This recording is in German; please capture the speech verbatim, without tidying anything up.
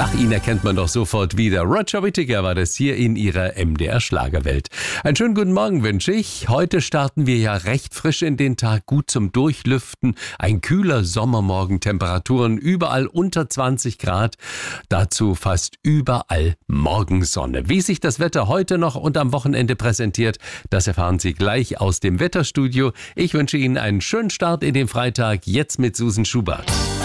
Ach, ihn erkennt man doch sofort wieder. Roger Whittaker war das hier in ihrer M D R-Schlagerwelt. Einen schönen guten Morgen wünsche ich. Heute starten wir ja recht frisch in den Tag, gut zum Durchlüften. Ein kühler Sommermorgen, Temperaturen überall unter zwanzig Grad. Dazu fast überall Morgensonne. Wie sich das Wetter heute noch und am Wochenende präsentiert, das erfahren Sie gleich aus dem Wetterstudio. Ich wünsche Ihnen einen schönen Start in den Freitag, jetzt mit Susan Schubert.